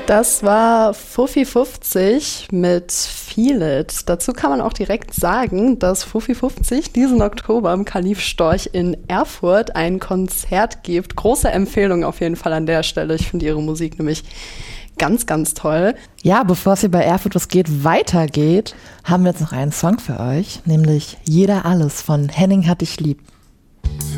Das war Fuffi50 mit Feel It. Dazu kann man auch direkt sagen, dass Fuffi50 diesen Oktober im Kalif Storch in Erfurt ein Konzert gibt. Große Empfehlung auf jeden Fall an der Stelle. Ich finde ihre Musik nämlich ganz, ganz toll. Ja, bevor es hier bei Erfurt was geht, weitergeht, haben wir jetzt noch einen Song für euch, nämlich Jeder Alles von Henning hat dich lieb.